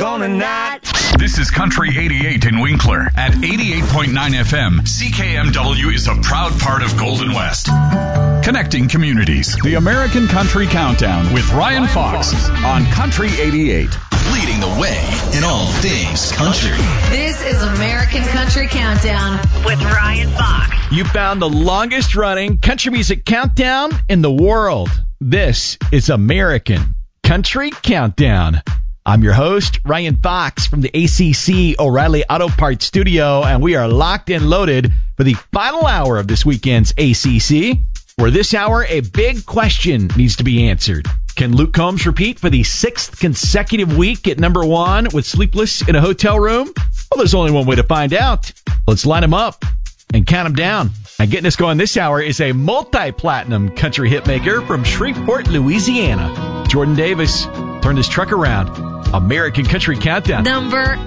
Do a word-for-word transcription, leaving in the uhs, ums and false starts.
gonna not. This is Country eighty-eight in Winkler at eighty-eight point nine F M. C K M W is a proud part of Golden West. Connecting communities. The American Country Countdown with Ryan Fox on Country eighty-eight. Leading the way in all things country. This is American Country Countdown with Ryan Fox. You found the longest running country music countdown in the world. This is American Country Countdown. I'm your host, Ryan Fox, from the A C C O'Reilly Auto Parts Studio, and we are locked and loaded for the final hour of this weekend's A C C, where this hour a big question needs to be answered. Can Luke Combs repeat for the sixth consecutive week at number one with Sleepless in a Hotel Room? Well, there's only one way to find out. Let's line them up and count them down. And getting us going this hour is a multi-platinum country hitmaker from Shreveport, Louisiana. Jordan Davis turned his truck around. American Country Countdown. Number